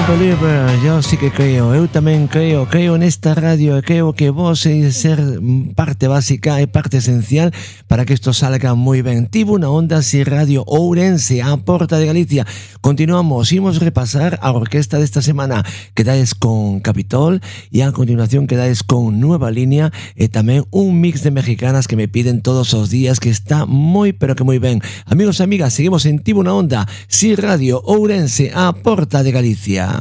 Believer, yo sí que creo, eu tamén creo nesta radio e creo que vos sei ser parte básica e parte esencial para que isto salga moi ben. Tivo na onda si Radio Ourense, a porta de Galicia. Continuamos, imos repasar a orquesta desta semana. Quedades con Capitol e a continuación quedades con Nueva Línea e tamén un mix de mexicanas que me piden todos os días que está moi pero que moi ben. Amigos e amigas, seguimos en Tivo na onda, si Radio Ourense, a porta de Galicia.